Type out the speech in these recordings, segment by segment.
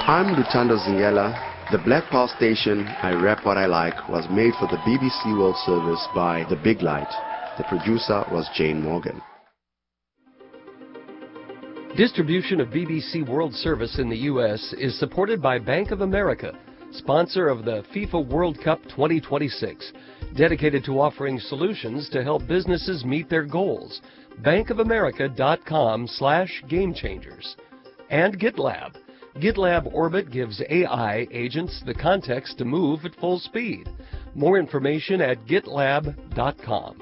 I'm Lutando Zingela. The Black Pearl station, I Rap What I Like, was made for the BBC World Service by The Big Light. The producer was Jane Morgan. Distribution of BBC World Service in the U.S. is supported by Bank of America, sponsor of the FIFA World Cup 2026, dedicated to offering solutions to help businesses meet their goals. bankofamerica.com/gamechangers. And GitLab. GitLab Orbit gives AI agents the context to move at full speed. More information at gitlab.com.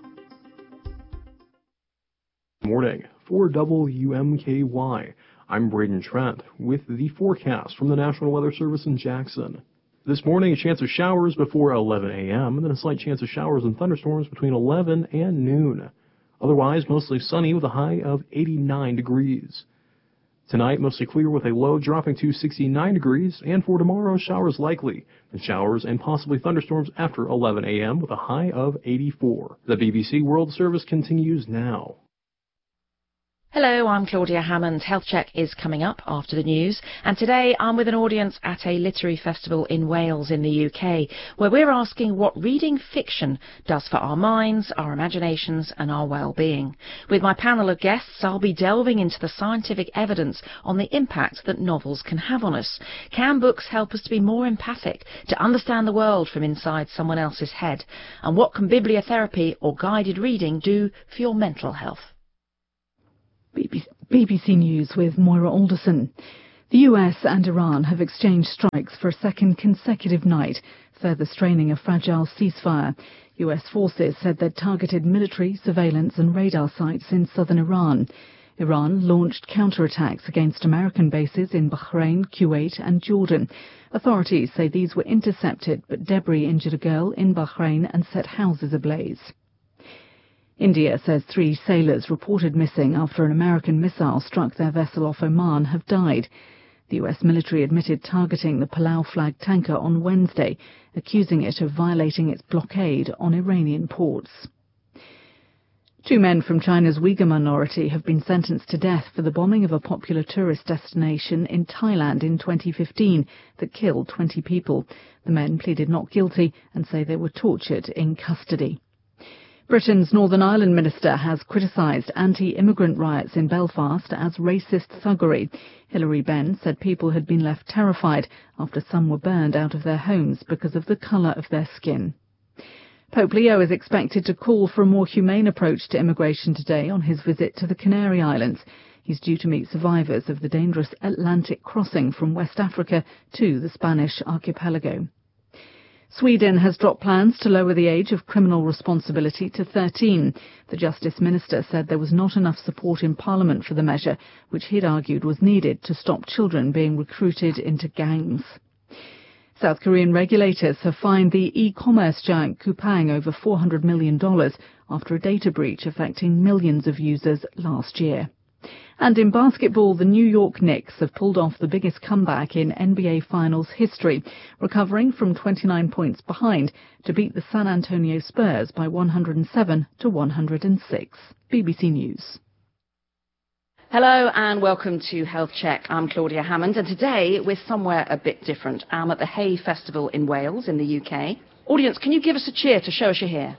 Morning for WMKY. I'm Braden Trent with the forecast from the National Weather Service in Jackson. This morning, a chance of showers before 11 a.m., and then a slight chance of showers and thunderstorms between 11 and noon. Otherwise, mostly sunny with a high of 89 degrees. Tonight, mostly clear with a low dropping to 69 degrees, and for tomorrow, showers likely, and showers and possibly thunderstorms after 11 a.m. with a high of 84. The BBC World Service continues now. Hello, I'm Claudia Hammond. Health Check is coming up after the news, and today I'm with an audience at a literary festival in Wales in the UK, where we're asking what reading fiction does for our minds, our imaginations and our well-being. With my panel of guests, I'll be delving into the scientific evidence on the impact that novels can have on us. Can books help us to be more empathic, to understand the world from inside someone else's head? And what can bibliotherapy or guided reading do for your mental health? BBC News with Moira Alderson. The US and Iran have exchanged strikes for a second consecutive night, further straining a fragile ceasefire. US forces said they'd targeted military, surveillance and radar sites in southern Iran. Iran launched counterattacks against American bases in Bahrain, Kuwait and Jordan. Authorities say these were intercepted, but debris injured a girl in Bahrain and set houses ablaze. India says 3 sailors reported missing after an American missile struck their vessel off Oman have died. The US military admitted targeting the Palau flag tanker on Wednesday, accusing it of violating its blockade on Iranian ports. 2 men from China's Uyghur minority have been sentenced to death for the bombing of a popular tourist destination in Thailand in 2015 that killed 20 people. The men pleaded not guilty and say they were tortured in custody. Britain's Northern Ireland minister has criticised anti-immigrant riots in Belfast as racist thuggery. Hilary Benn said people had been left terrified after some were burned out of their homes because of the colour of their skin. Pope Leo is expected to call for a more humane approach to immigration today on his visit to the Canary Islands. He's due to meet survivors of the dangerous Atlantic crossing from West Africa to the Spanish archipelago. Sweden has dropped plans to lower the age of criminal responsibility to 13. The Justice Minister said there was not enough support in Parliament for the measure, which he'd argued was needed to stop children being recruited into gangs. South Korean regulators have fined the e-commerce giant Coupang over $400 million after a data breach affecting millions of users last year. And in basketball, the New York Knicks have pulled off the biggest comeback in NBA Finals history, recovering from 29 points behind to beat the San Antonio Spurs by 107-106. BBC News. Hello and welcome to Health Check. I'm Claudia Hammond, and today we're somewhere a bit different. I'm at the Hay Festival in Wales in the UK. Audience, can you give us a cheer to show us you're here?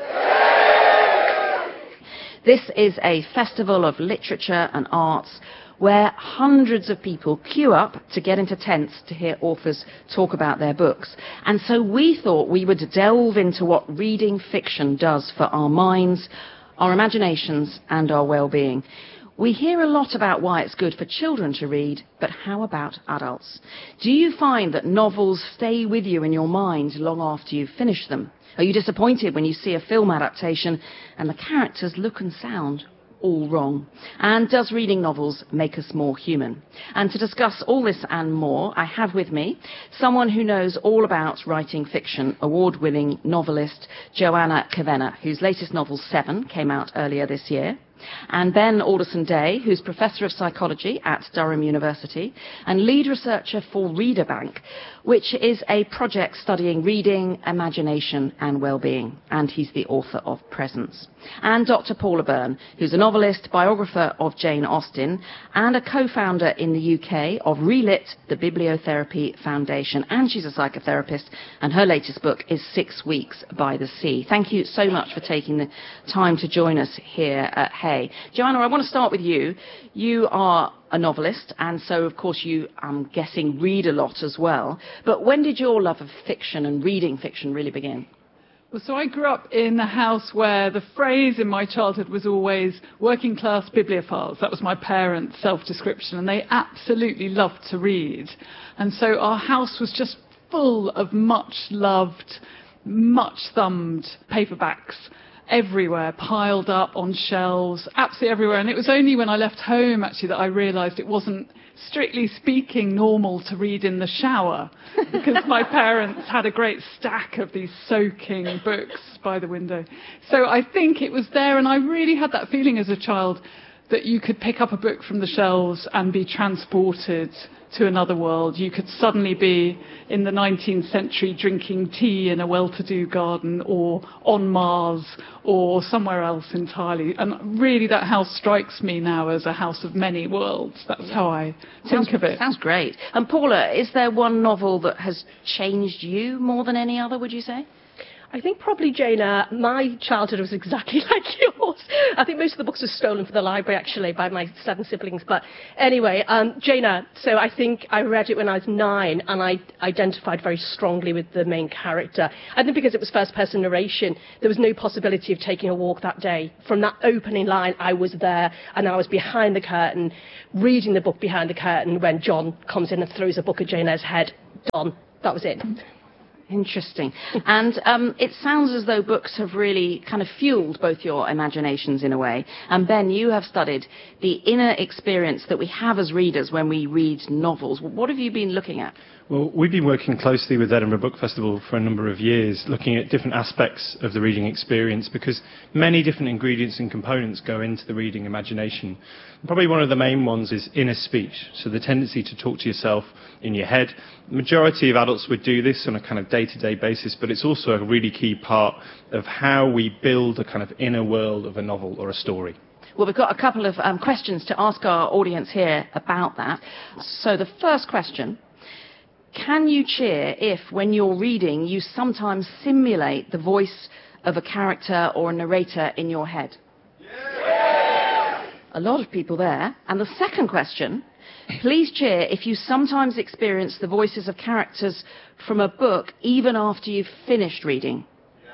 This is a festival of literature and arts where hundreds of people queue up to get into tents to hear authors talk about their books. And so we thought we would delve into what reading fiction does for our minds, our imaginations and our well-being. We hear a lot about why it's good for children to read, but how about adults? Do you find that novels stay with you in your mind long after you've finished them? Are you disappointed when you see a film adaptation and the characters look and sound all wrong? And does reading novels make us more human? And to discuss all this and more, I have with me someone who knows all about writing fiction, award-winning novelist Joanna Kavenna, whose latest novel, 7, came out earlier this year. And Ben Alderson-Day, who's Professor of Psychology at Durham University and lead researcher for Reader Bank, which is a project studying reading, imagination and well-being. And he's the author of Presence. And Dr. Paula Byrne, who's a novelist, biographer of Jane Austen, and a co-founder in the UK of Relit, the Bibliotherapy Foundation. And she's a psychotherapist, and her latest book is 6 Weeks by the Sea. Thank you so much for taking the time to join us here at Hay. Joanna, I want to start with you. You are a novelist, and so, of course, you, I'm guessing, read a lot as well. But when did your love of fiction and reading fiction really begin? Well, so I grew up in a house where the phrase in my childhood was always working class bibliophiles. That was my parents' self-description, and they absolutely loved to read. And so our house was just full of much loved, much thumbed paperbacks everywhere, piled up on shelves, absolutely everywhere. And it was only when I left home, actually, that I realised it wasn't, strictly speaking, normal to read in the shower, because my parents had a great stack of these soaking books by the window. So I think it was there, and I really had that feeling as a child that you could pick up a book from the shelves and be transported to another world. You could suddenly be in the 19th century drinking tea in a well-to-do garden, or on Mars, or somewhere else entirely. And really that house strikes me now as a house of many worlds. That's how I think of it. Sounds great. And Paula, is there one novel that has changed you more than any other, would you say? I think probably, Jana, my childhood was exactly like yours. I think most of the books were stolen from the library, actually, by my 7 siblings. But anyway, Jana, so I think I read it when I was 9, and I identified very strongly with the main character. I think because it was first-person narration, there was no possibility of taking a walk that day. From that opening line, I was there, and I was behind the curtain, reading the book behind the curtain when John comes in and throws a book at Jana's head. Done. That was it. Interesting. And it sounds as though books have really kind of fueled both your imaginations in a way. And Ben, you have studied the inner experience that we have as readers when we read novels. What have you been looking at? Well, we've been working closely with Edinburgh Book Festival for a number of years, looking at different aspects of the reading experience, because many different ingredients and components go into the reading imagination. And probably one of the main ones is inner speech, so the tendency to talk to yourself in your head. The majority of adults would do this on a kind of day-to-day basis, but it's also a really key part of how we build a kind of inner world of a novel or a story. Well, we've got a couple of questions to ask our audience here about that. So the first question: can you cheer if, when you're reading, you sometimes simulate the voice of a character or a narrator in your head? Yeah! A lot of people there. And the second question: please cheer if you sometimes experience the voices of characters from a book even after you've finished reading.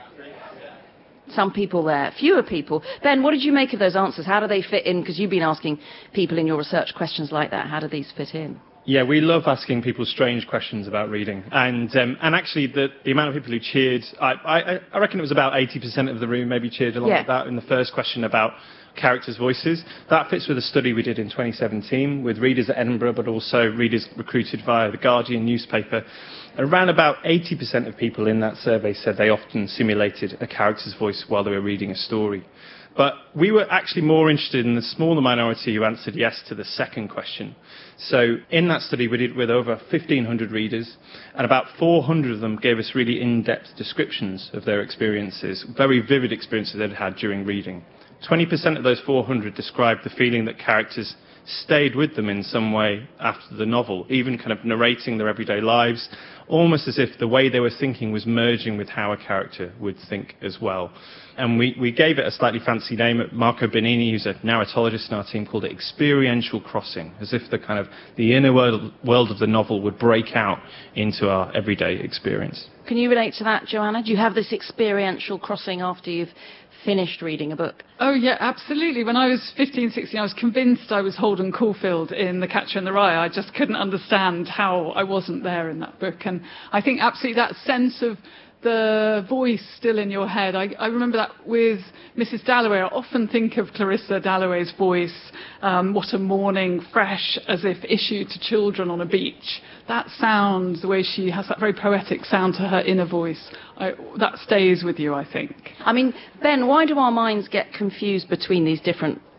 Some people there, fewer people. Ben, what did you make of those answers? How do they fit in? Because you've been asking people in your research questions like that. How do these fit in? Yeah, we love asking people strange questions about reading. And actually, the amount of people who cheered, I reckon it was about 80% of the room maybe cheered along with that in the first question about characters' voices. That fits with a study we did in 2017 with readers at Edinburgh, but also readers recruited via the Guardian newspaper. Around about 80% of people in that survey said they often simulated a character's voice while they were reading a story. But we were actually more interested in the smaller minority who answered yes to the second question. So in that study, we did with over 1,500 readers, and about 400 of them gave us really in-depth descriptions of their experiences, very vivid experiences they'd had during reading. 20% of those 400 described the feeling that characters stayed with them in some way after the novel, even kind of narrating their everyday lives, almost as if the way they were thinking was merging with how a character would think as well. And we gave it a slightly fancy name. Marco Benini, who's a narratologist in our team, called it experiential crossing, as if the inner world of the novel would break out into our everyday experience. Can you relate to that, Joanna? Do you have this experiential crossing after you've finished reading a book? Oh, yeah, absolutely. When I was 15, 16, I was convinced I was Holden Caulfield in The Catcher in the Rye. I just couldn't understand how I wasn't there in that book. And I think absolutely that sense of the voice still in your head. I remember that with Mrs. Dalloway. I often think of Clarissa Dalloway's voice, what a morning, fresh, as if issued to children on a beach. That sound, the way she has that very poetic sound to her inner voice, that stays with you, I think. I mean, Ben, why do our minds get confused between these different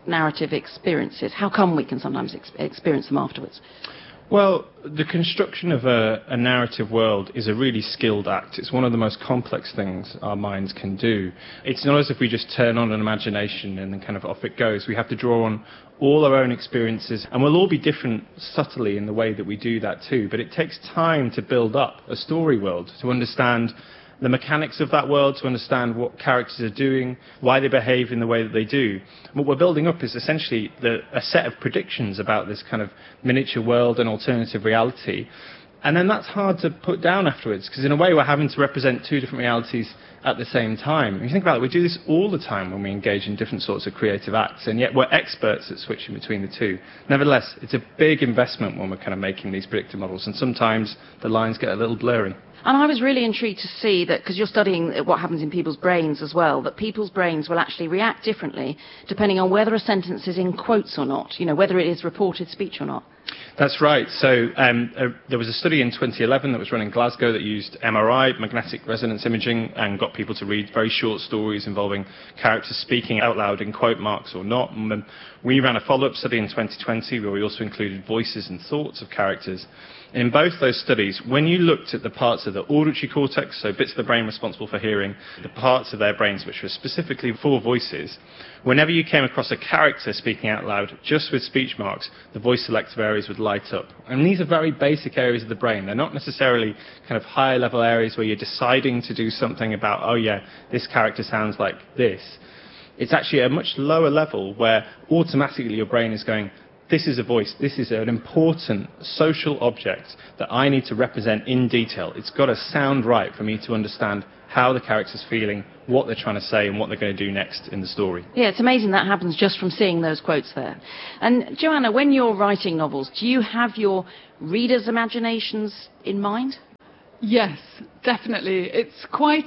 narrative experiences? How come we can sometimes experience them afterwards? Well, the construction of a narrative world is a really skilled act. It's one of the most complex things our minds can do. It's not as if we just turn on an imagination and then kind of off it goes. We have to draw on all our own experiences, and we'll all be different subtly in the way that we do that too. But it takes time to build up a story world, to understand the mechanics of that world, to understand what characters are doing, why they behave in the way that they do. What we're building up is essentially a set of predictions about this kind of miniature world and alternative reality. And then that's hard to put down afterwards, because in a way we're having to represent two different realities at the same time. If you think about it, we do this all the time when we engage in different sorts of creative acts, and yet we're experts at switching between the two. Nevertheless, it's a big investment when we're kind of making these predictive models, and sometimes the lines get a little blurry. And I was really intrigued to see that, because you're studying what happens in people's brains as well, that people's brains will actually react differently depending on whether a sentence is in quotes or not, whether it is reported speech or not. That's right. So there was a study in 2011 that was run in Glasgow that used MRI, magnetic resonance imaging, and got people to read very short stories involving characters speaking out loud in quote marks or not. And then we ran a follow-up study in 2020 where we also included voices and thoughts of characters. In both those studies, when you looked at the parts of the auditory cortex, so bits of the brain responsible for hearing, the parts of their brains which were specifically for voices, whenever you came across a character speaking out loud, just with speech marks, the voice selective areas would light up. And these are very basic areas of the brain. They're not necessarily kind of higher level areas where you're deciding to do something about, oh yeah, this character sounds like this. It's actually a much lower level where automatically your brain is going, this is a voice, this is an important social object that I need to represent in detail. It's got to sound right for me to understand how the character's feeling, what they're trying to say, and what they're going to do next in the story. Yeah, it's amazing that happens just from seeing those quotes there. And Joanna, when you're writing novels, do you have your readers' imaginations in mind? Yes, definitely. It's quite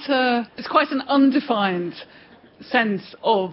an undefined sense of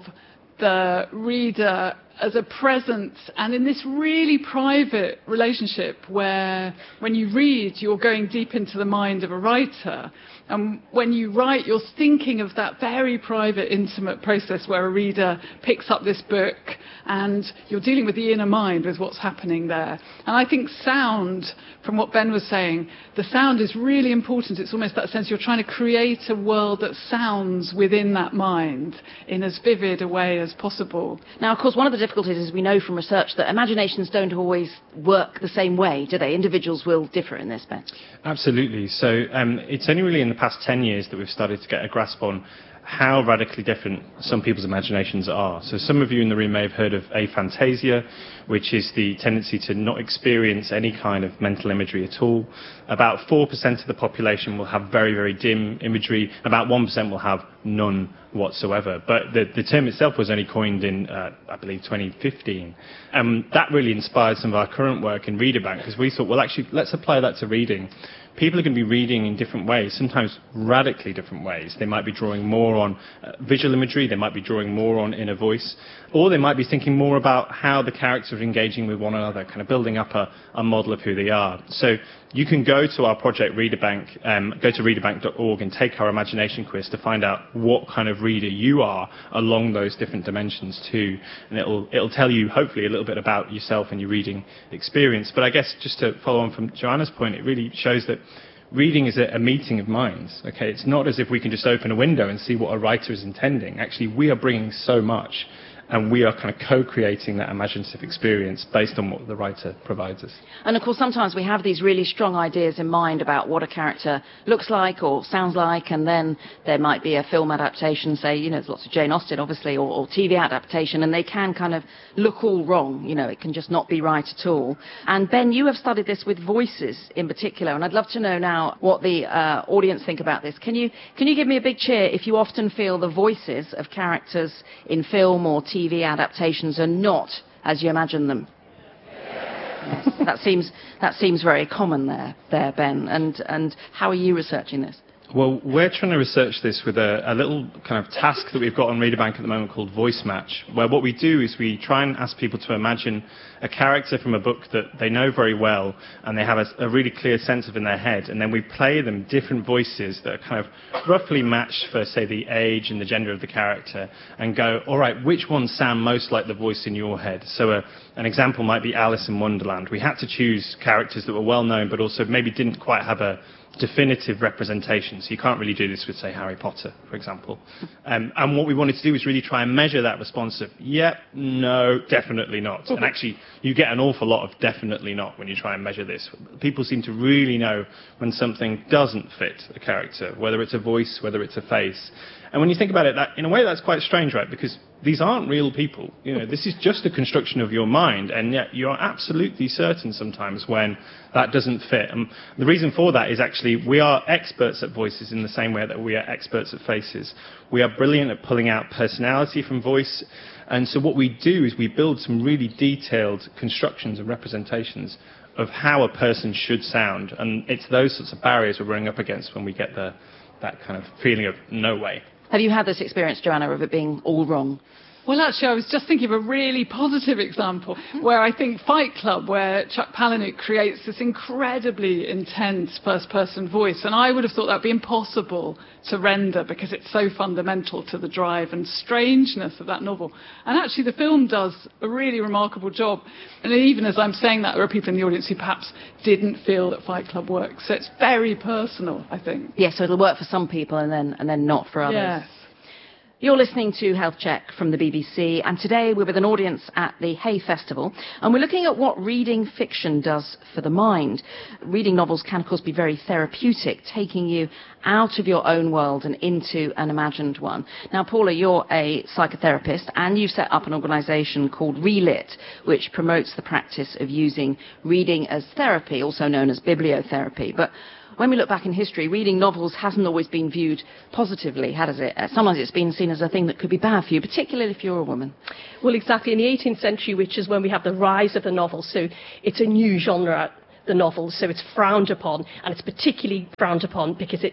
the reader as a presence, and in this really private relationship where when you read you're going deep into the mind of a writer, and when you write you're thinking of that very private, intimate process where a reader picks up this book and you're dealing with the inner mind, with what's happening there. And I think sound, from what Ben was saying, the sound is really important. It's almost that sense you're trying to create a world that sounds within that mind in as vivid a way as possible. Now, of course, one of the difficulties is we know from research that imaginations don't always work the same way, do they? Individuals will differ in this, Ben. Absolutely. So it's only really in the past 10 years that we've started to get a grasp on how radically different some people's imaginations are. So some of you in the room may have heard of aphantasia, which is the tendency to not experience any kind of mental imagery at all. About 4% of the population will have very, very dim imagery. About 1% will have none whatsoever. But the term itself was only coined in, I believe, 2015. That really inspired some of our current work in ReaderBank, because we thought, well, actually, let's apply that to reading. People are going to be reading in different ways, sometimes radically different ways. They might be drawing more on visual imagery, they might be drawing more on inner voice, or they might be thinking more about how the characters are engaging with one another, kind of building up a model of who they are. So you can go to our project ReaderBank, go to readerbank.org and take our imagination quiz to find out what kind of reader you are along those different dimensions too. And it'll tell you, hopefully, a little bit about yourself and your reading experience. But I guess just to follow on from Joanna's point, it really shows that reading is a meeting of minds. Okay, it's not as if we can just open a window and see what a writer is intending. Actually, we are bringing so much, and we are kind of co-creating that imaginative experience based on what the writer provides us. And of course, sometimes we have these really strong ideas in mind about what a character looks like or sounds like, and then there might be a film adaptation, say, there's lots of Jane Austen, obviously, or TV adaptation, and they can kind of look all wrong. It can just not be right at all. And Ben, you have studied this with voices in particular, and I'd love to know now what the audience think about this. Can you give me a big cheer if you often feel the voices of characters in film or TV adaptations are not as you imagine them? Yes, that seems very common there, Ben. And how are you researching this? Well, we're trying to research this with a little kind of task that we've got on ReaderBank at the moment called Voice Match, where what we do is we try and ask people to imagine a character from a book that they know very well and they have a really clear sense of in their head, and then we play them different voices that are kind of roughly matched for, say, the age and the gender of the character, and go, all right, which ones sound most like the voice in your head? So an example might be Alice in Wonderland. We had to choose characters that were well known but also maybe didn't quite have a definitive representation. So you can't really do this with, say, Harry Potter, for example. And what we wanted to do was really try and measure that response of, yep, no, definitely not. And actually, you get an awful lot of definitely not when you try and measure this. People seem to really know when something doesn't fit a character, whether it's a voice, whether it's a face. And when you think about it, that, in a way, that's quite strange, right? Because these aren't real people. You know, this is just a construction of your mind, and yet you're absolutely certain sometimes when that doesn't fit. And the reason for that is actually we are experts at voices in the same way that we are experts at faces. We are brilliant at pulling out personality from voice, and so what we do is we build some really detailed constructions and representations of how a person should sound, and it's those sorts of barriers we're running up against when we get that kind of feeling of no way. Have you had this experience, Joanna, of it being all wrong? Well, actually, I was just thinking of a really positive example where I think Fight Club, where Chuck Palahniuk creates this incredibly intense first-person voice, and I would have thought that would be impossible to render because it's so fundamental to the drive and strangeness of that novel. And actually, the film does a really remarkable job. And even as I'm saying that, there are people in the audience who perhaps didn't feel that Fight Club works. So it's very personal, I think. Yes, so it'll work for some people and then not for others. Yes. You're listening to Health Check from the BBC, and today we're with an audience at the Hay Festival, and we're looking at what reading fiction does for the mind. Reading novels can, of course, be very therapeutic, taking you out of your own world and into an imagined one. Now, Paula, you're a psychotherapist, and you've set up an organisation called Relit, which promotes the practice of using reading as therapy, also known as bibliotherapy. But when we look back in history, reading novels hasn't always been viewed positively, has it? Sometimes it's been seen as a thing that could be bad for you, particularly if you're a woman. Well, exactly. In the 18th century, which is when we have the rise of the novel, so it's a new genre, the novel, so it's frowned upon, and it's particularly frowned upon because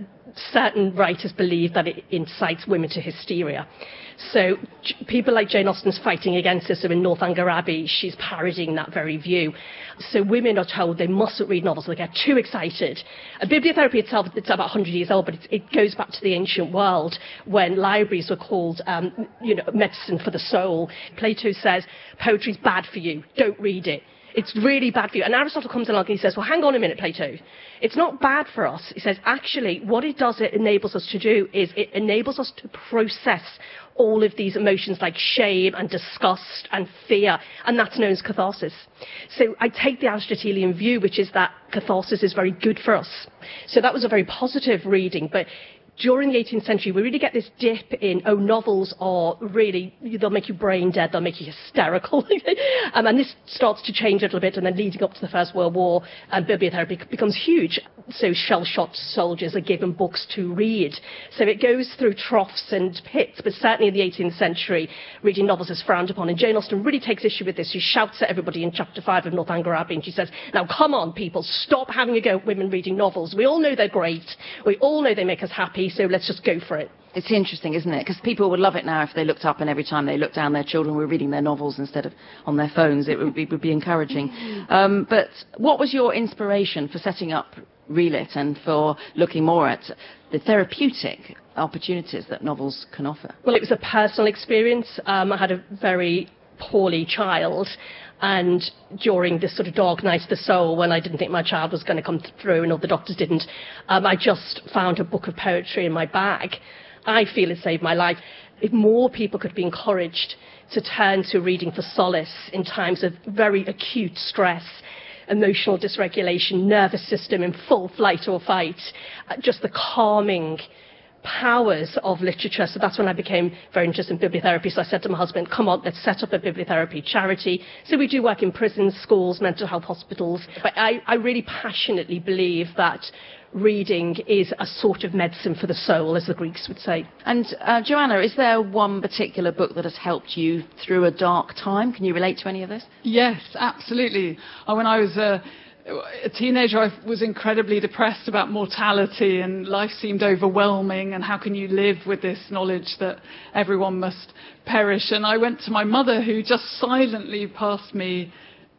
certain writers believe that it incites women to hysteria. So people like Jane Austen's fighting against this. So in Northanger Abbey, she's parodying that very view. So women are told they mustn't read novels. They get too excited. Bibliotherapy itself, it's about 100 years old, but it goes back to the ancient world when libraries were called, medicine for the soul. Plato says, poetry's bad for you. Don't read it. It's really bad for you. And Aristotle comes along and he says, well, hang on a minute, Plato. It's not bad for us. He says, actually, what it does, it enables us to do is it enables us to process all of these emotions like shame and disgust and fear, and that's known as catharsis. So I take the Aristotelian view, which is that catharsis is very good for us. So that was a very positive reading, but during the 18th century, we really get this dip in, novels are really, they'll make you brain dead, they'll make you hysterical. And this starts to change a little bit, and then leading up to the First World War, bibliotherapy becomes huge. So shell-shocked soldiers are given books to read. So it goes through troughs and pits, but certainly in the 18th century, reading novels is frowned upon. And Jane Austen really takes issue with this. She shouts at everybody in Chapter 5 of Northanger Abbey, and she says, now come on, people, stop having a go at women reading novels. We all know they're great. We all know they make us happy. So let's just go for it. It's interesting, isn't it? Because people would love it now if they looked up and every time they looked down, their children were reading their novels instead of on their phones. It would be encouraging. But what was your inspiration for setting up Relit and for looking more at the therapeutic opportunities that novels can offer? Well, it was a personal experience. I had a very poorly child, and during this sort of dark night of the soul, when I didn't think my child was going to come through and all the doctors didn't, I just found a book of poetry in my bag. I feel it saved my life. If more people could be encouraged to turn to reading for solace in times of very acute stress, emotional dysregulation, nervous system in full flight or fight, just the calming powers of literature. So that's when I became very interested in bibliotherapy. So I said to my husband, come on, let's set up a bibliotherapy charity. So we do work in prisons, schools, mental health hospitals. But I really passionately believe that reading is a sort of medicine for the soul, as the Greeks would say. And Joanna, is there one particular book that has helped you through a dark time? Can you relate to any of this? Yes, absolutely. When I was a teenager, I was incredibly depressed about mortality, and life seemed overwhelming, and how can you live with this knowledge that everyone must perish? And I went to my mother, who just silently passed me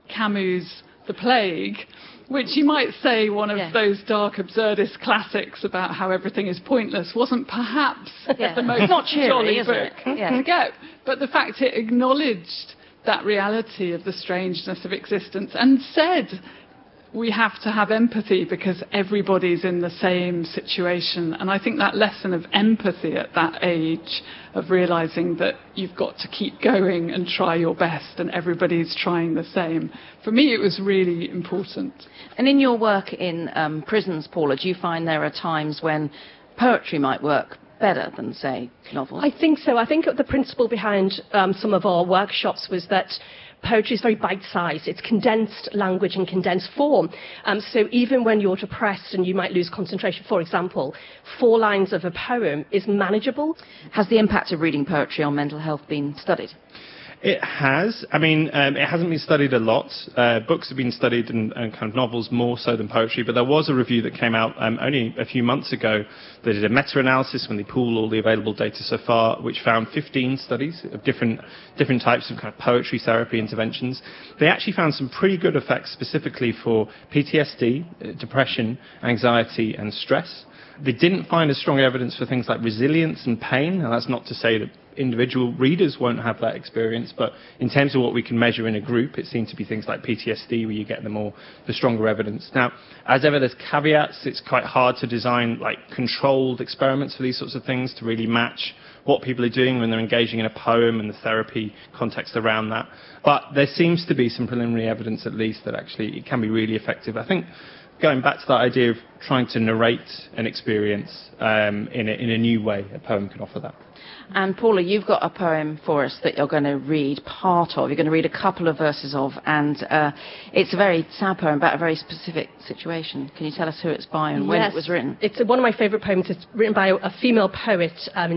Camus' The Plague, which you might say one of those dark absurdist classics about how everything is pointless, wasn't perhaps the most not cheery, jolly is book it? to get. But the fact it acknowledged that reality of the strangeness of existence and said we have to have empathy because everybody's in the same situation. And I think that lesson of empathy at that age, of realising that you've got to keep going and try your best and everybody's trying the same, for me it was really important. And in your work in prisons, Paula, do you find there are times when poetry might work better than, say, novels? I think so. I think the principle behind some of our workshops was that poetry is very bite-sized. It's condensed language and condensed form. So even when you're depressed and you might lose concentration, for example, 4 lines of a poem is manageable. Has the impact of reading poetry on mental health been studied? It has. I mean, it hasn't been studied a lot. Books have been studied and kind of novels more so than poetry, but there was a review that came out only a few months ago. They did a meta-analysis when they pooled all the available data so far, which found 15 studies of different types of kind of poetry therapy interventions. They actually found some pretty good effects specifically for PTSD, depression, anxiety and stress. They didn't find as strong evidence for things like resilience and pain, and that's not to say that individual readers won't have that experience, but in terms of what we can measure in a group, it seemed to be things like PTSD where you get the stronger evidence. Now, as ever, there's caveats. It's quite hard to design like controlled experiments for these sorts of things to really match what people are doing when they're engaging in a poem and the therapy context around that. But there seems to be some preliminary evidence, at least, that actually it can be really effective. I think going back to that idea of trying to narrate an experience in a new way, a poem can offer that. And Paula, you've got a poem for us that you're going to read part of. You're going to read a couple of verses of, and it's a very sad poem about a very specific situation. Can you tell us who it's by and when it was written? It's one of my favourite poems. It's written by a female poet in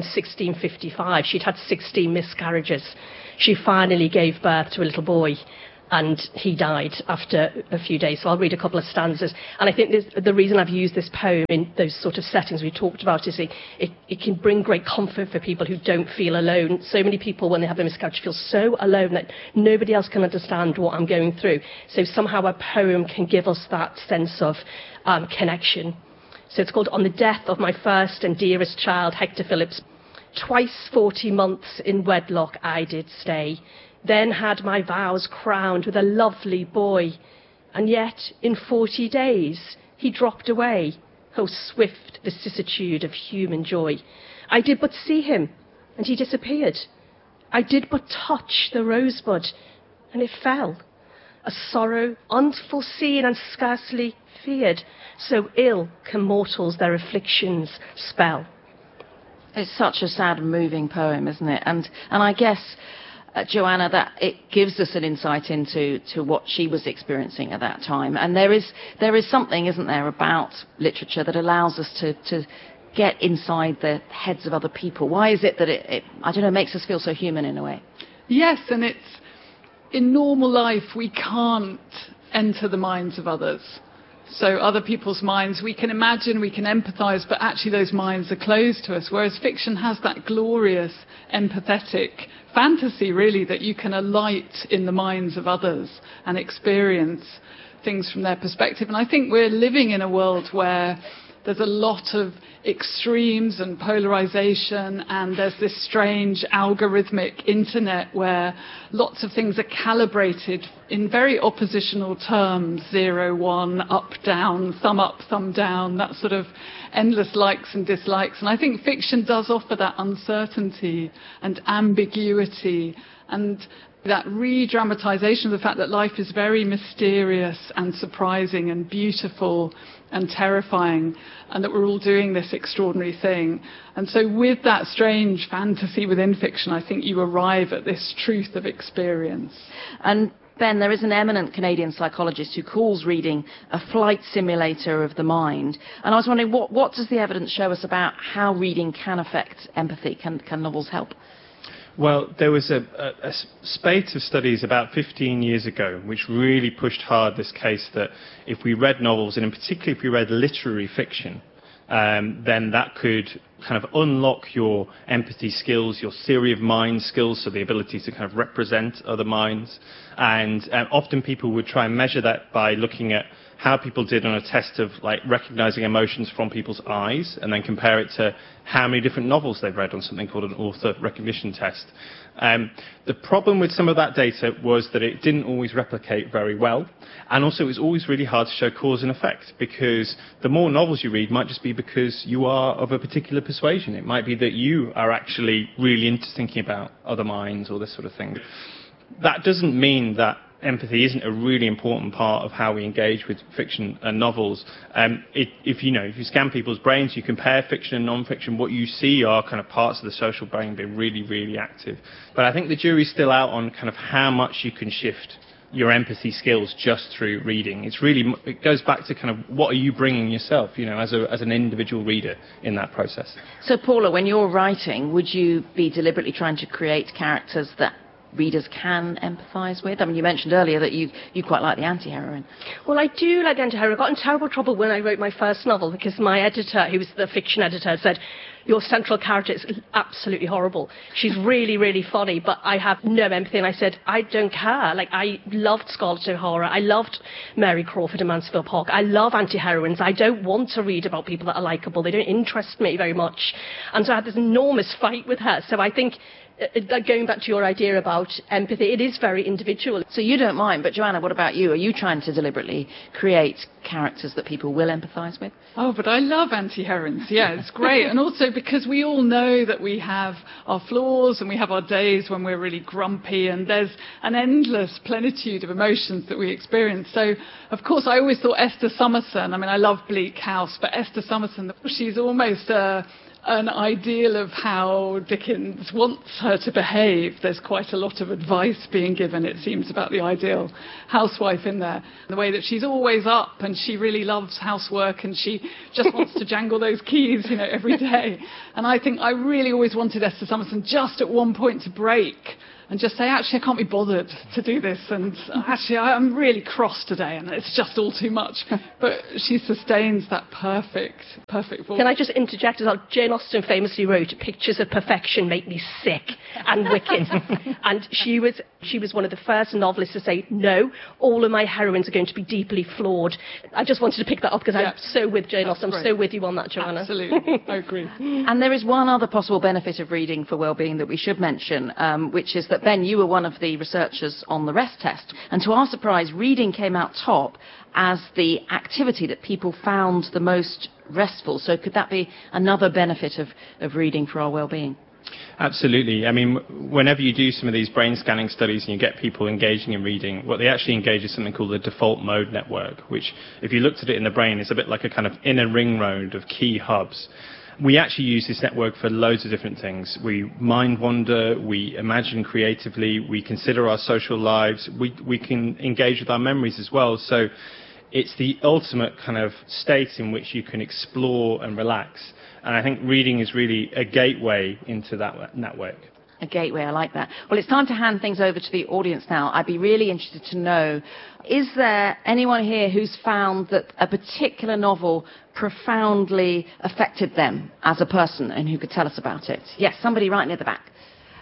1655. She'd had 16 miscarriages. She finally gave birth to a little boy, and he died after a few days. So I'll read a couple of stanzas. And I think the reason I've used this poem in those sort of settings we talked about is it can bring great comfort for people who don't feel alone. So many people, when they have a miscarriage, feel so alone that nobody else can understand what I'm going through. So somehow a poem can give us that sense of connection. So it's called On the Death of My First and Dearest Child, Hector Phillips. Twice 40 months in wedlock I did stay, then had my vows crowned with a lovely boy, and yet in 40 days he dropped away. Oh, swift vicissitude of human joy. I did but see him, and he disappeared. I did but touch the rosebud, and it fell. A sorrow unforeseen and scarcely feared, so ill can mortals their afflictions spell. It's such a sad and moving poem, isn't it? And I guess, Joanna, that it gives us an insight into what she was experiencing at that time. And there is something, isn't there, about literature that allows us to get inside the heads of other people. Why is it that it I don't know, makes us feel so human in a way? Yes, and it's in normal life we can't enter the minds of others. So other people's minds, we can imagine, we can empathise, but actually those minds are closed to us, whereas fiction has that glorious, empathetic fantasy, really, that you can alight in the minds of others and experience things from their perspective. And I think we're living in a world where there's a lot of extremes and polarisation, and there's this strange algorithmic internet where lots of things are calibrated in very oppositional terms, 0, 1, up, down, thumb down, that sort of endless likes and dislikes. And I think fiction does offer that uncertainty and ambiguity and that re-dramatisation of the fact that life is very mysterious and surprising and beautiful and terrifying, and that we're all doing this extraordinary thing. And so with that strange fantasy within fiction, I think you arrive at this truth of experience. And Ben, there is an eminent Canadian psychologist who calls reading a flight simulator of the mind. And I was wondering, what does the evidence show us about how reading can affect empathy? Can novels help? Well, there was a spate of studies about 15 years ago which really pushed hard this case that if we read novels, and in particular if we read literary fiction, then that could kind of unlock your empathy skills, your theory of mind skills, so the ability to kind of represent other minds. And often people would try and measure that by looking at how people did on a test of like recognizing emotions from people's eyes, and then compare it to how many different novels they've read on something called an author recognition test. The problem with some of that data was that it didn't always replicate very well, and also it was always really hard to show cause and effect, because the more novels you read might just be because you are of a particular persuasion. It might be that you are actually really into thinking about other minds or this sort of thing. That doesn't mean that empathy isn't a really important part of how we engage with fiction and novels. If you scan people's brains, you compare fiction and non-fiction, what you see are kind of parts of the social brain being really, really active. But I think the jury's still out on kind of how much you can shift your empathy skills just through reading. It goes back to kind of what are you bringing yourself, as an individual reader in that process. So Paula, when you're writing, would you be deliberately trying to create characters that readers can empathise with? I mean, you mentioned earlier that you quite like the anti-heroine. Well, I do like the anti-heroine. I got in terrible trouble when I wrote my first novel because my editor, who was the fiction editor, said, your central character is absolutely horrible. She's really, really funny, but I have no empathy. And I said, I don't care. Like, I loved Scarlett O'Hara. I loved Mary Crawford and Mansfield Park. I love anti-heroines. I don't want to read about people that are likeable. They don't interest me very much. And so I had this enormous fight with her. So I think, going back to your idea about empathy, it is very individual. So you don't mind, but Joanna, what about you? Are you trying to deliberately create characters that people will empathise with? Oh, but I love anti-heroines. Yeah, it's great. And also because we all know that we have our flaws and we have our days when we're really grumpy, and there's an endless plenitude of emotions that we experience. So, of course, I always thought Esther Summerson, I mean, I love Bleak House, but Esther Summerson, she's almost an ideal of how Dickens wants her to behave. There's quite a lot of advice being given, it seems, about the ideal housewife in there. The way that she's always up and she really loves housework and she just wants to jangle those keys, every day. And I think I really always wanted Esther Summerson just at one point to break and just say, actually, I can't be bothered to do this, and actually, I'm really cross today, and it's just all too much. But she sustains that perfect voice. Can I just interject as well? Jane Austen famously wrote, pictures of perfection make me sick and wicked. And she was one of the first novelists to say, no, all of my heroines are going to be deeply flawed. I just wanted to pick that up because I'm so with Jane Austen. I'm so with you on that, Joanna. Absolutely, I agree. And there is one other possible benefit of reading for well-being that we should mention, which is that, Ben, you were one of the researchers on the REST test. And to our surprise, reading came out top as the activity that people found the most restful. So could that be another benefit of reading for our well-being? Absolutely. I mean, whenever you do some of these brain scanning studies and you get people engaging in reading, what they actually engage is something called the default mode network, which, if you looked at it in the brain, is a bit like a kind of inner ring road of key hubs. We actually use this network for loads of different things. We mind wander, we imagine creatively, we consider our social lives, we can engage with our memories as well. So it's the ultimate kind of state in which you can explore and relax. And I think reading is really a gateway into that network. A gateway, I like that. Well, it's time to hand things over to the audience now. I'd be really interested to know, is there anyone here who's found that a particular novel profoundly affected them as a person and who could tell us about it? Yes, somebody right near the back.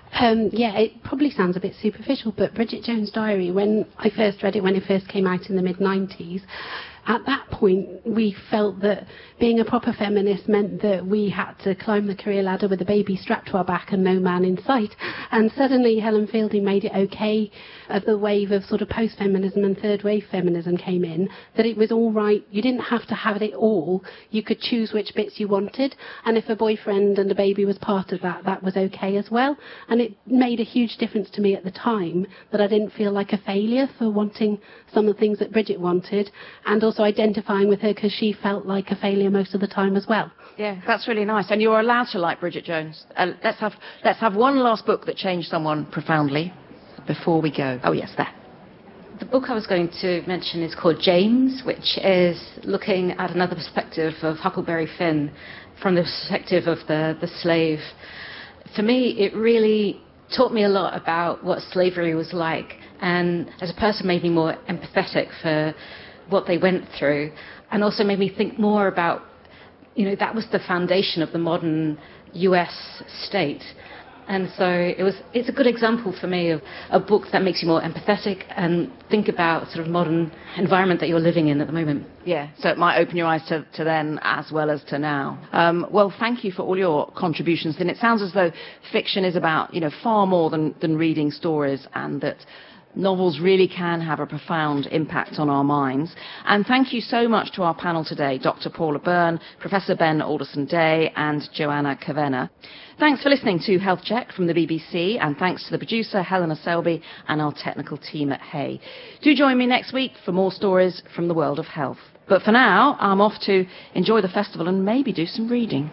Yeah, it probably sounds a bit superficial, but Bridget Jones' Diary, when I first read it, when it first came out in the mid-90s, at that point, we felt that being a proper feminist meant that we had to climb the career ladder with a baby strapped to our back and no man in sight. And suddenly Helen Fielding made it okay, as the wave of sort of post-feminism and third-wave feminism came in, that it was all right. You didn't have to have it all. You could choose which bits you wanted. And if a boyfriend and a baby was part of that, that was okay as well. And it made a huge difference to me at the time that I didn't feel like a failure for wanting some of the things that Bridget wanted, and also identifying with her because she felt like a failure most of the time as well. Yeah, that's really nice. And you're allowed to like Bridget Jones. Let's have one last book that changed someone profoundly before we go. Oh, yes, there. The book I was going to mention is called James, which is looking at another perspective of Huckleberry Finn from the perspective of the slave. For me, it really taught me a lot about what slavery was like, and as a person made me more empathetic for what they went through, and also made me think more about, that was the foundation of the modern US state. And so it's a good example for me of a book that makes you more empathetic and think about sort of modern environment that you're living in at the moment. Yeah, so it might open your eyes to then as well as to now. Well, thank you for all your contributions. And it sounds as though fiction is about, far more than reading stories, and that novels really can have a profound impact on our minds. And thank you so much to our panel today, Dr. Paula Byrne, Professor Ben Alderson-Day, and Joanna Kavenna. Thanks for listening to Health Check from the BBC, and thanks to the producer, Helena Selby, and our technical team at Hay. Do join me next week for more stories from the world of health. But for now, I'm off to enjoy the festival and maybe do some reading.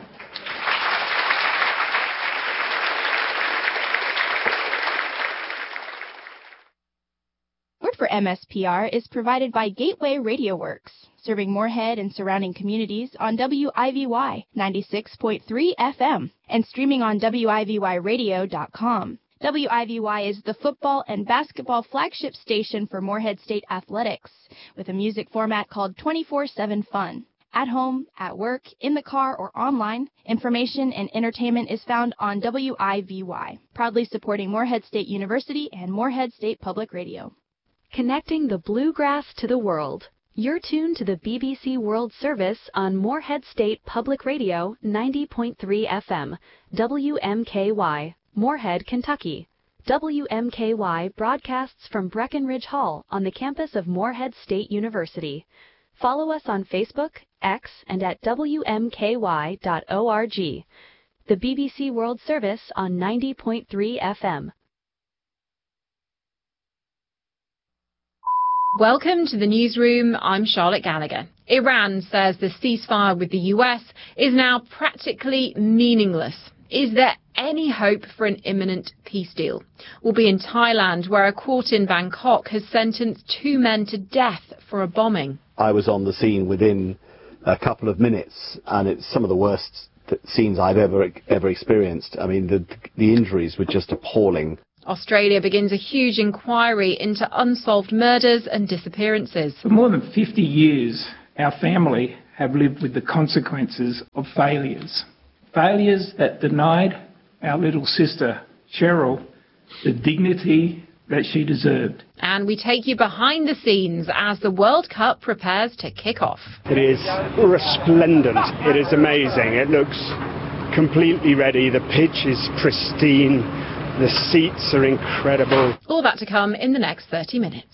For MSPR is provided by Gateway Radio Works, serving Moorhead and surrounding communities on WIVY 96.3 FM and streaming on WIVYradio.com. WIVY is the football and basketball flagship station for Moorhead State Athletics, with a music format called 24/7 Fun. At home, at work, in the car, or online, information and entertainment is found on WIVY, proudly supporting Moorhead State University and Moorhead State Public Radio. Connecting the bluegrass to the world. You're tuned to the BBC World Service on Moorhead State Public Radio 90.3 FM, WMKY, Moorhead, Kentucky. WMKY broadcasts from Breckenridge Hall on the campus of Moorhead State University. Follow us on Facebook, X, and at WMKY.org. The BBC World Service on 90.3 FM. Welcome to the newsroom. I'm Charlotte Gallagher. Iran says the ceasefire with the US is now practically meaningless. Is there any hope for an imminent peace deal? We'll be in Thailand, where a court in Bangkok has sentenced 2 men to death for a bombing. I was on the scene within a couple of minutes, and it's some of the worst scenes I've ever experienced. I mean, the injuries were just appalling. Australia begins a huge inquiry into unsolved murders and disappearances. For more than 50 years, our family have lived with the consequences of failures. Failures that denied our little sister, Cheryl, the dignity that she deserved. And we take you behind the scenes as the World Cup prepares to kick off. It is resplendent. It is amazing. It looks completely ready. The pitch is pristine. The seats are incredible. All that to come in the next 30 minutes.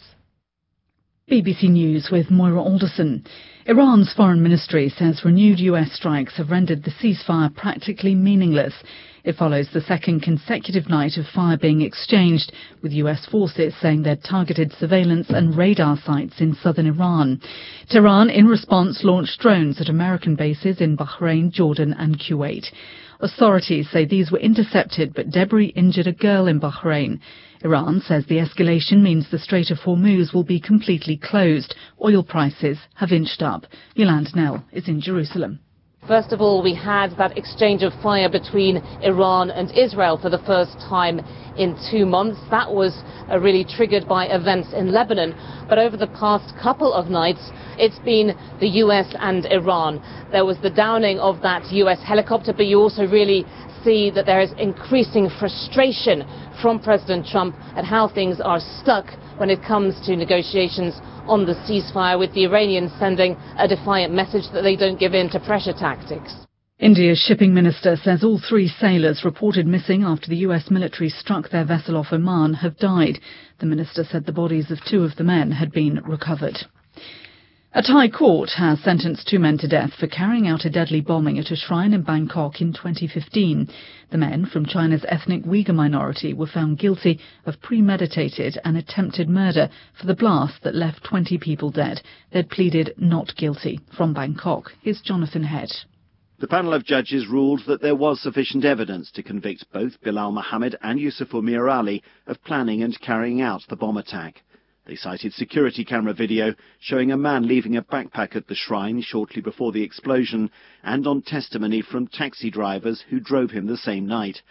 BBC News with Moira Alderson. Iran's foreign ministry says renewed US strikes have rendered the ceasefire practically meaningless. It follows the second consecutive night of fire being exchanged, with US forces saying they'd targeted surveillance and radar sites in southern Iran. Tehran, in response, launched drones at American bases in Bahrain, Jordan and Kuwait. Authorities say these were intercepted, but debris injured a girl in Bahrain. Iran says the escalation means the Strait of Hormuz will be completely closed. Oil prices have inched up. Yolande Nell is in Jerusalem. First of all, we had that exchange of fire between Iran and Israel for the first time in 2 months. That was really triggered by events in Lebanon. But over the past couple of nights, it's been the US and Iran. There was the downing of that US helicopter, but you also really see that there is increasing frustration from President Trump at how things are stuck when it comes to negotiations on the ceasefire, with the Iranians sending a defiant message that they don't give in to pressure tactics. India's shipping minister says all 3 sailors reported missing after the US military struck their vessel off Oman have died. The minister said the bodies of 2 of the men had been recovered. A Thai court has sentenced 2 men to death for carrying out a deadly bombing at a shrine in Bangkok in 2015. The men from China's ethnic Uyghur minority were found guilty of premeditated and attempted murder for the blast that left 20 people dead. They'd pleaded not guilty. From Bangkok, here's Jonathan Head. The panel of judges ruled that there was sufficient evidence to convict both Bilal Mohammed and Yusufur Mir Ali of planning and carrying out the bomb attack. They cited security camera video showing a man leaving a backpack at the shrine shortly before the explosion, and on testimony from taxi drivers who drove him the same night.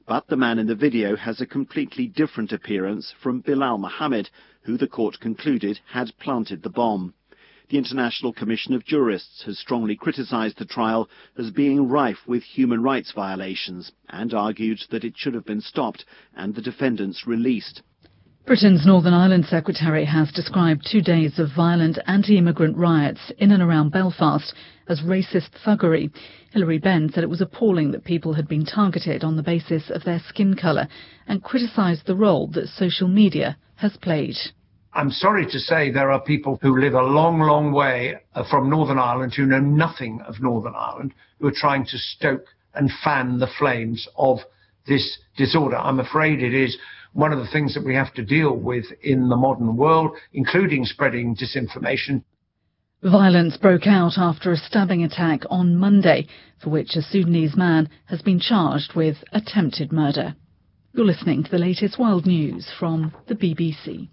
But the man in the video has a completely different appearance from Bilal Mohammed, who the court concluded had planted the bomb. The International Commission of Jurists has strongly criticised the trial as being rife with human rights violations and argued that it should have been stopped and the defendants released. Britain's Northern Ireland Secretary has described 2 days of violent anti-immigrant riots in and around Belfast as racist thuggery. Hilary Benn said it was appalling that people had been targeted on the basis of their skin colour and criticised the role that social media has played. I'm sorry to say there are people who live a long, long way from Northern Ireland who know nothing of Northern Ireland who are trying to stoke and fan the flames of this disorder. I'm afraid it is one of the things that we have to deal with in the modern world, including spreading disinformation. Violence broke out after a stabbing attack on Monday, for which a Sudanese man has been charged with attempted murder. You're listening to the latest world news from the BBC.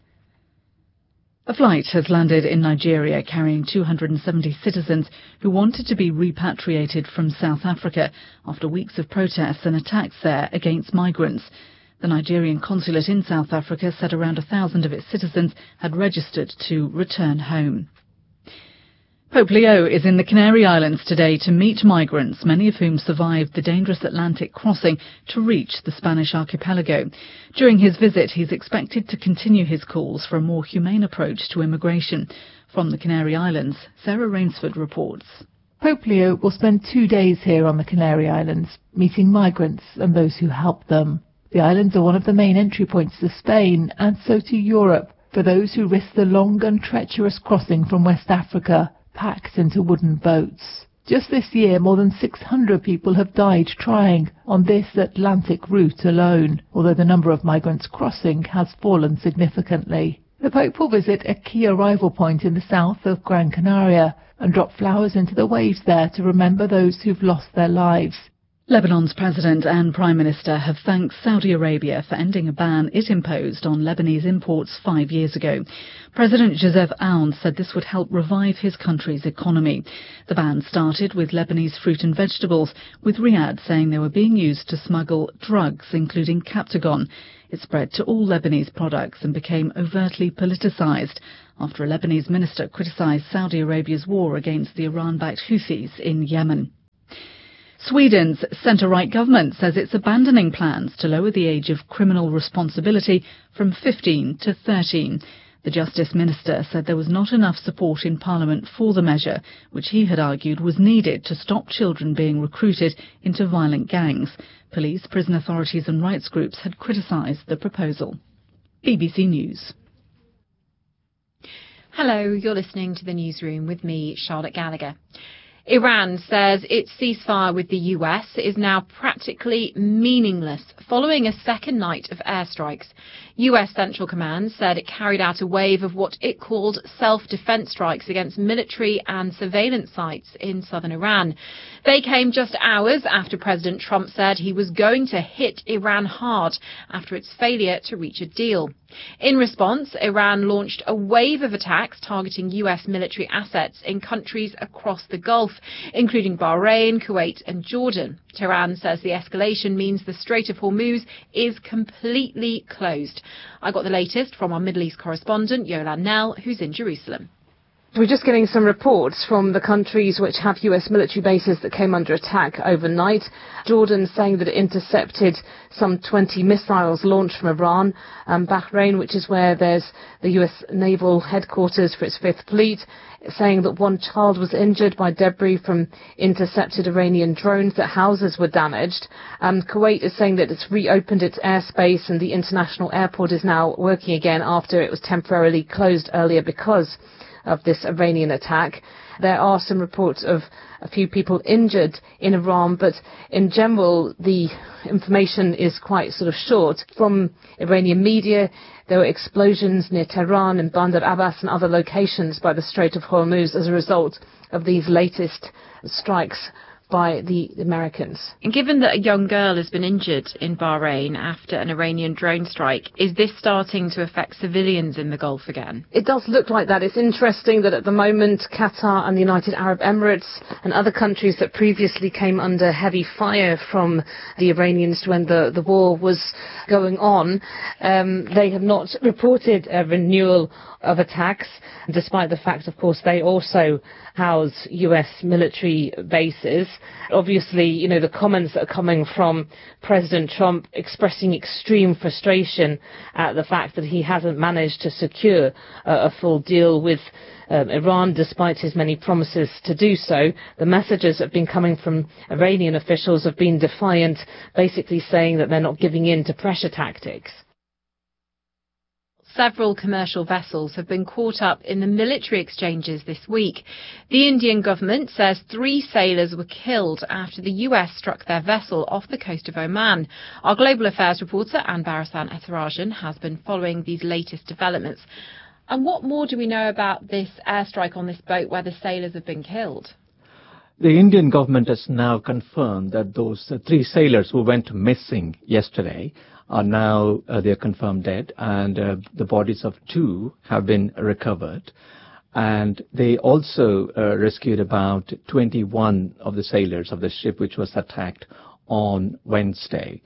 A flight has landed in Nigeria carrying 270 citizens who wanted to be repatriated from South Africa after weeks of protests and attacks there against migrants. The Nigerian consulate in South Africa said around 1,000 of its citizens had registered to return home. Pope Leo is in the Canary Islands today to meet migrants, many of whom survived the dangerous Atlantic crossing to reach the Spanish archipelago. During his visit, he's expected to continue his calls for a more humane approach to immigration. From the Canary Islands, Sarah Rainsford reports. Pope Leo will spend 2 days here on the Canary Islands, meeting migrants and those who help them. The islands are one of the main entry points to Spain and so to Europe for those who risk the long and treacherous crossing from West Africa, packed into wooden boats. Just this year, more than 600 people have died trying on this Atlantic route alone, although the number of migrants crossing has fallen significantly. The Pope will visit a key arrival point in the south of Gran Canaria and drop flowers into the waves there to remember those who've lost their lives. Lebanon's President and Prime Minister have thanked Saudi Arabia for ending a ban it imposed on Lebanese imports 5 years ago. President Joseph Aoun said this would help revive his country's economy. The ban started with Lebanese fruit and vegetables, with Riyadh saying they were being used to smuggle drugs, including Captagon. It spread to all Lebanese products and became overtly politicised after a Lebanese minister criticised Saudi Arabia's war against the Iran-backed Houthis in Yemen. Sweden's centre-right government says it's abandoning plans to lower the age of criminal responsibility from 15 to 13. The Justice Minister said there was not enough support in Parliament for the measure, which he had argued was needed to stop children being recruited into violent gangs. Police, prison authorities and rights groups had criticised the proposal. BBC News. Hello, you're listening to the newsroom with me, Charlotte Gallagher. Iran says its ceasefire with the US is now practically meaningless following a second night of airstrikes. US Central Command said it carried out a wave of what it called self-defense strikes against military and surveillance sites in southern Iran. They came just hours after President Trump said he was going to hit Iran hard after its failure to reach a deal. In response, Iran launched a wave of attacks targeting US military assets in countries across the Gulf, including Bahrain, Kuwait and Jordan. Tehran says the escalation means the Strait of Hormuz is completely closed. I got the latest from our Middle East correspondent, Yolan Nell, who's in Jerusalem. We're just getting some reports from the countries which have US military bases that came under attack overnight. Jordan saying that it intercepted some 20 missiles launched from Iran. Bahrain, which is where there's the US naval headquarters for its Fifth Fleet, saying that one child was injured by debris from intercepted Iranian drones, that houses were damaged. Kuwait is saying that it's reopened its airspace and the international airport is now working again after it was temporarily closed earlier because of this Iranian attack. There are some reports of a few people injured in Iran, but in general the information is quite sort of short. From Iranian media, there were explosions near Tehran and Bandar Abbas and other locations by the Strait of Hormuz as a result of these latest strikes by the Americans. And given that a young girl has been injured in Bahrain after an Iranian drone strike, is this starting to affect civilians in the Gulf again? It does look like that. It's interesting that at the moment Qatar and the United Arab Emirates and other countries that previously came under heavy fire from the Iranians when the war was going on, they have not reported a renewal of attacks, despite the fact, of course, they also house US military bases. Obviously, you know, the comments that are coming from President Trump expressing extreme frustration at the fact that he hasn't managed to secure a full deal with Iran, despite his many promises to do so. The messages that have been coming from Iranian officials have been defiant, basically saying that they're not giving in to pressure tactics. Several commercial vessels have been caught up in the military exchanges this week. The Indian government says 3 sailors were killed after the US struck their vessel off the coast of Oman. Our global affairs reporter Anbarasan Ethirajan has been following these latest developments. And what more do we know about this airstrike on this boat where the sailors have been killed? The Indian government has now confirmed that those 3 sailors who went missing yesterday are now they're confirmed dead, and the bodies of 2 have been recovered. And they also rescued about 21 of the sailors of the ship which was attacked on Wednesday.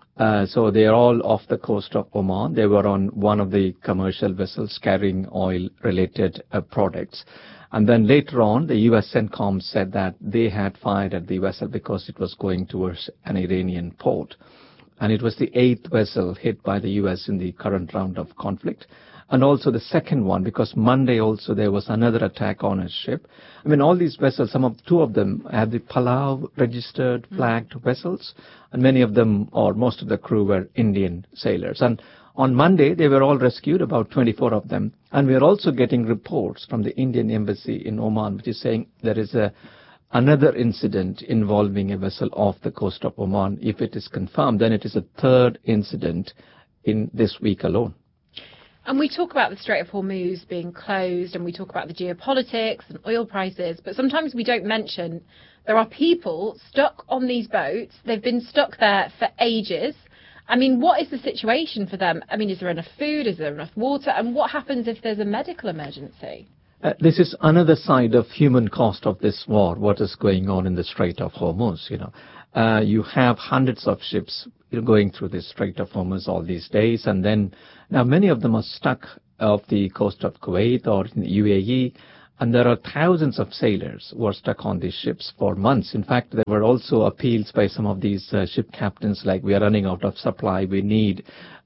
So they are all off the coast of Oman. They were on one of the commercial vessels carrying oil-related products. And then later on, the U.S. CENTCOM said that they had fired at the vessel because it was going towards an Iranian port. And it was the 8th vessel hit by the U.S. in the current round of conflict. And also the second one, because Monday also there was another attack on a ship. I mean, all these vessels, 2 of them have the Palau registered flagged vessels, and many of them, or most of the crew, were Indian sailors. And on Monday, they were all rescued, about 24 of them. And we are also getting reports from the Indian embassy in Oman, which is saying there is another incident involving a vessel off the coast of Oman. If it is confirmed, then it is a 3rd incident in this week alone. And we talk about the Strait of Hormuz being closed, and we talk about the geopolitics and oil prices, but sometimes we don't mention there are people stuck on these boats. They've been stuck there for ages. I mean, what is the situation for them? I mean, is there enough food? Is there enough water? And what happens if there's a medical emergency? This is another side of human cost of this war, what is going on in the Strait of Hormuz. You have hundreds of ships going through the Strait of Hormuz all these days, and then now many of them are stuck off the coast of Kuwait or in the UAE, and there are thousands of sailors who are stuck on these ships for months. In fact, there were also appeals by some of these ship captains, like, we are running out of supply, we need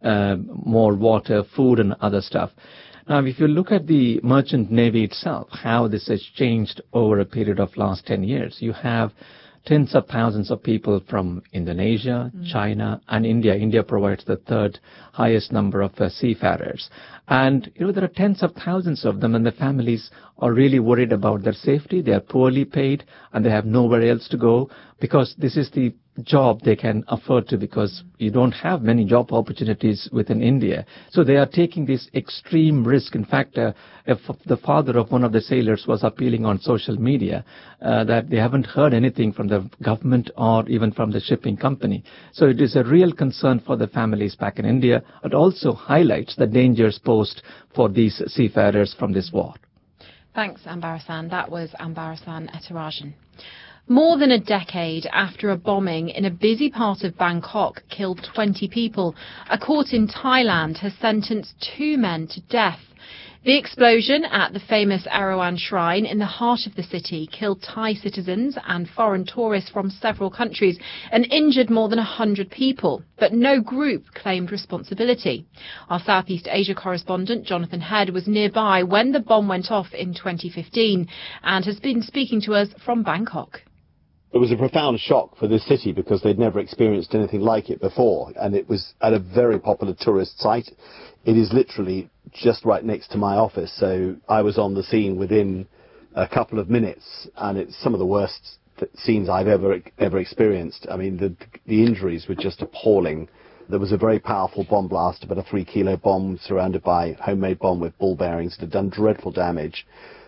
more water, food and other stuff. Now, if you look at the merchant navy itself, how this has changed over a period of last 10 years, you have tens of thousands of people from Indonesia, China, and India. India provides the 3rd highest number of seafarers. And, there are tens of thousands of them, and the families are really worried about their safety. They are poorly paid, and they have nowhere else to go, because this is the job they can afford to, because you don't have many job opportunities within India. So they are taking this extreme risk. In fact, if the father of one of the sailors was appealing on social media that they haven't heard anything from the government or even from the shipping company. So it is a real concern for the families back in India. It also highlights the dangers posed for these seafarers from this war. Thanks, Anbarasan. That was Anbarasan Ethirajan. More than a decade after a bombing in a busy part of Bangkok killed 20 people, a court in Thailand has sentenced 2 men to death. The explosion at the famous Erawan Shrine in the heart of the city killed Thai citizens and foreign tourists from several countries and injured more than 100 people, but no group claimed responsibility. Our Southeast Asia correspondent Jonathan Head was nearby when the bomb went off in 2015 and has been speaking to us from Bangkok. It was a profound shock for this city because they'd never experienced anything like it before, and it was at a very popular tourist site. It is literally just right next to my office, so I was on the scene within a couple of minutes, and it's some of the worst scenes I've ever experienced. I mean, the injuries were just appalling. There was a very powerful bomb blast, about a 3-kilo bomb surrounded by homemade bomb with ball bearings. It had done dreadful damage.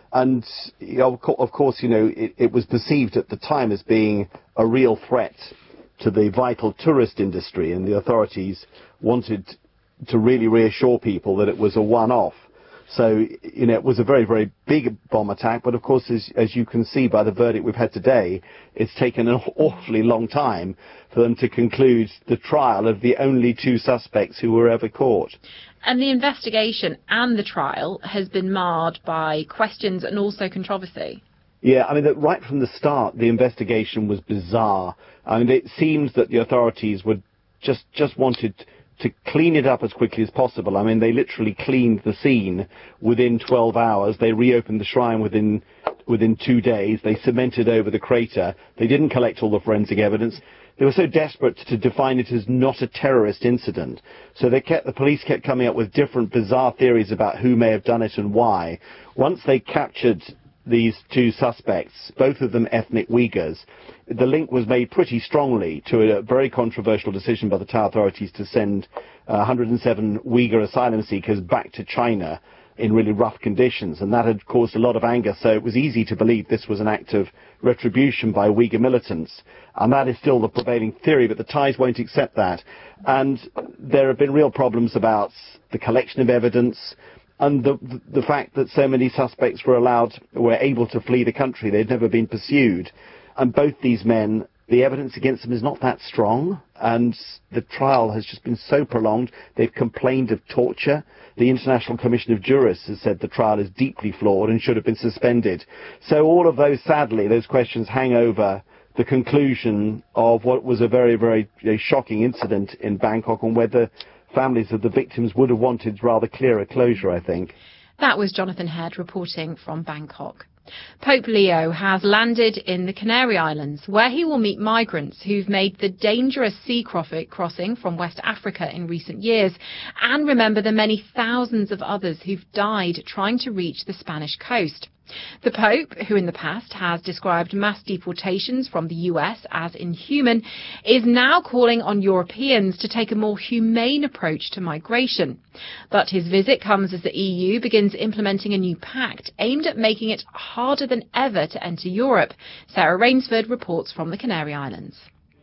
And of course, it was perceived at the time as being a real threat to the vital tourist industry, and the authorities wanted to really reassure people that it was a one-off. So, it was a very, very big bomb attack, but of course, as you can see by the verdict we've had today, it's taken an awfully long time for them to conclude the trial of the only 2 suspects who were ever caught. And the investigation and the trial has been marred by questions and also controversy. Yeah, right from the start, the investigation was bizarre. It seems that the authorities would just wanted to clean it up as quickly as possible. They literally cleaned the scene within 12 hours. They reopened the shrine within 2 days. They cemented over the crater. They didn't collect all the forensic evidence. They were so desperate to define it as not a terrorist incident. So the police kept coming up with different bizarre theories about who may have done it and why. Once they captured these 2 suspects, both of them ethnic Uyghurs, the link was made pretty strongly to a very controversial decision by the Thai authorities to send 107 Uyghur asylum seekers back to China in really rough conditions, and that had caused a lot of anger. So it was easy to believe this was an act of retribution by Uyghur militants, and that is still the prevailing theory, but the Thais won't accept that. And there have been real problems about the collection of evidence, and the fact that so many suspects were able to flee the country. They'd never been pursued. And both these men, the evidence against them is not that strong, and the trial has just been so prolonged. They've complained of torture. The International Commission of Jurists has said the trial is deeply flawed and should have been suspended. So all of those, sadly, those questions hang over the conclusion of what was a very, very shocking incident in Bangkok, and whether families of the victims would have wanted rather clearer closure, I think. That was Jonathan Head reporting from Bangkok. Pope Leo has landed in the Canary Islands, where he will meet migrants who've made the dangerous sea crossing from West Africa in recent years, and remember the many thousands of others who've died trying to reach the Spanish coast. The Pope, who in the past has described mass deportations from the US as inhuman, is now calling on Europeans to take a more humane approach to migration. But his visit comes as the EU begins implementing a new pact aimed at making it harder than ever to enter Europe. Sarah Rainsford reports from the Canary Islands.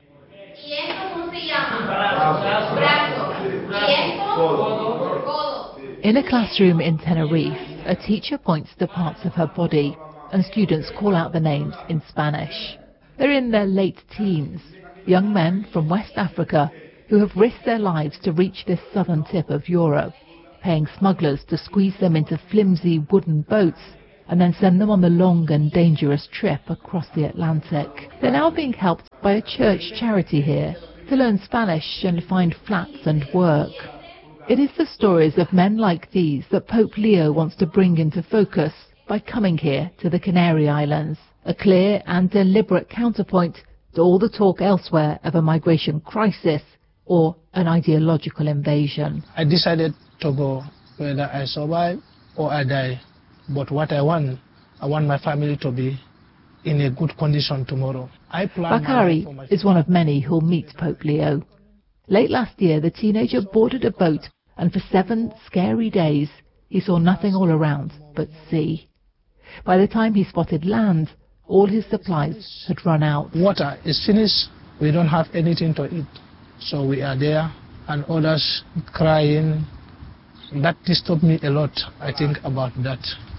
In a classroom in Tenerife, a teacher points to parts of her body, and students call out the names in Spanish. They're in their late teens, young men from West Africa who have risked their lives to reach this southern tip of Europe, paying smugglers to squeeze them into flimsy wooden boats and then send them on the long and dangerous trip across the Atlantic. They're now being helped by a church charity here to learn Spanish and find flats and work. It is the stories of men like these that Pope Leo wants to bring into focus by coming here to the Canary Islands, a clear and deliberate counterpoint to all the talk elsewhere of a migration crisis or an ideological invasion. I decided to go whether I survive or I die. But what I want my family to be in a good condition tomorrow. Bakari is one of many who'll meet Pope Leo. Late last year, the teenager boarded a boat, and for 7 scary days, he saw nothing all around but sea. By the time he spotted land, all his supplies had run out. Water is finished. We don't have anything to eat. So we are there, and others crying. That disturbed me a lot, I think, about that.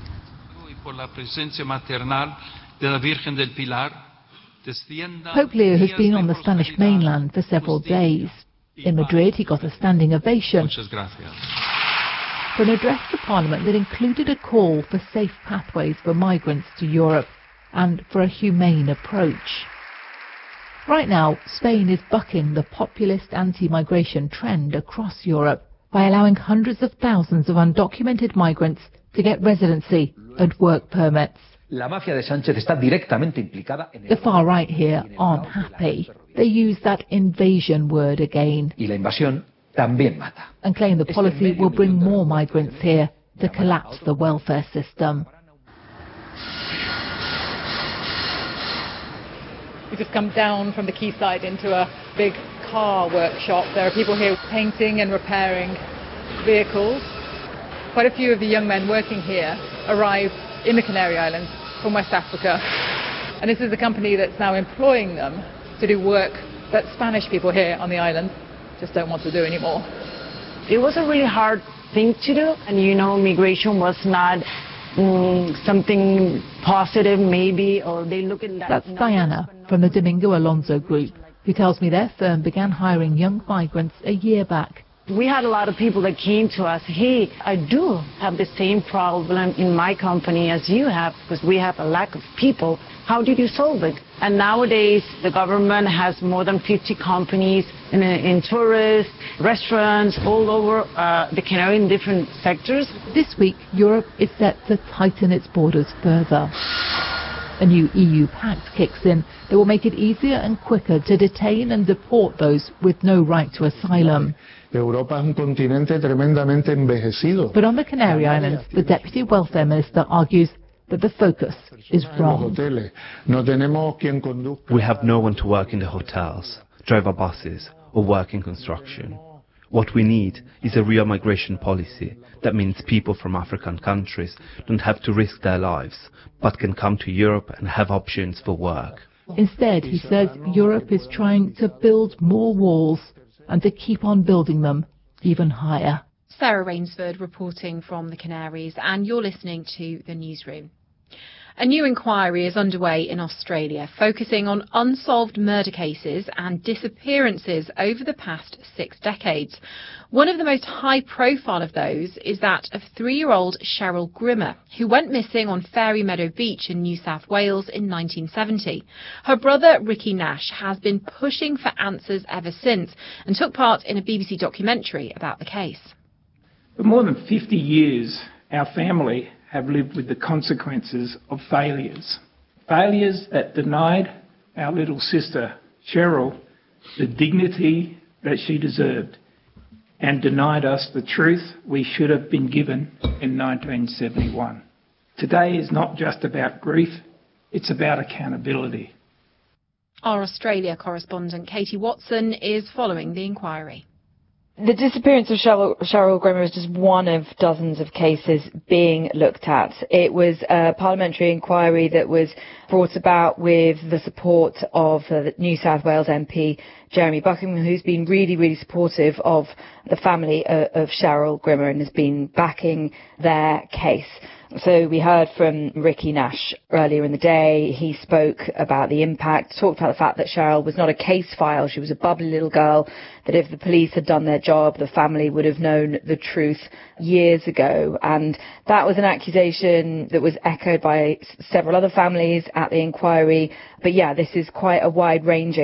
Pope Leo has been on the Spanish mainland for several days. In Madrid, he got a standing ovation for an address to Parliament that included a call for safe pathways for migrants to Europe and for a humane approach. Right now, Spain is bucking the populist anti-migration trend across Europe by allowing hundreds of thousands of undocumented migrants to get residency and work permits. The far right here aren't happy. They use that invasion word again and claim the policy will bring more migrants here to collapse the welfare system. We just come down from the quayside into a big car workshop. There are people here painting and repairing vehicles. Quite a few of the young men working here arrived in the Canary Islands from West Africa. And this is a company that's now employing them to do work that Spanish people here on the island just don't want to do anymore. It was a really hard thing to do, and migration was not something positive maybe, or they look at that. That's Diana from the Domingo Alonso Group, who tells me their firm began hiring young migrants a year back. We had a lot of people that came to us, hey, I do have the same problem in my company as you have, because we have a lack of people. How did you solve it? And nowadays, the government has more than 50 companies in tourists, restaurants, all over the Canary in different sectors. This week, Europe is set to tighten its borders further. A new EU pact kicks in that will make it easier and quicker to detain and deport those with no right to asylum. Europa es un continente tremendamente envejecido. But on the Canary Islands, the Deputy Welfare Minister argues that the focus is wrong. We have no one to work in the hotels, drive our buses, or work in construction. What we need is a real migration policy. That means people from African countries don't have to risk their lives, but can come to Europe and have options for work. Instead, he says Europe is trying to build more walls and to keep on building them even higher. Sarah Rainsford reporting from the Canaries, and you're listening to The Newsroom. A new inquiry is underway in Australia, focusing on unsolved murder cases and disappearances over the past 6 decades. One of the most high-profile of those is that of 3-year-old Cheryl Grimmer, who went missing on Fairy Meadow Beach in New South Wales in 1970. Her brother, Ricky Nash, has been pushing for answers ever since and took part in a BBC documentary about the case. For more than 50 years, our family have lived with the consequences of failures. Failures that denied our little sister, Cheryl, the dignity that she deserved, and denied us the truth we should have been given in 1971. Today is not just about grief, it's about accountability. Our Australia correspondent Katie Watson is following the inquiry. The disappearance of Cheryl Grimmer is just one of dozens of cases being looked at. It was a parliamentary inquiry that was brought about with the support of the New South Wales MP Jeremy Buckingham, who's been really, really supportive of the family of Cheryl Grimmer and has been backing their case. So we heard from Ricky Nash earlier in the day. He spoke about the impact, talked about the fact that Cheryl was not a case file. She was a bubbly little girl, that if the police had done their job, the family would have known the truth years ago. And that was an accusation that was echoed by several other families at the inquiry. But yeah, this is quite a wide-ranging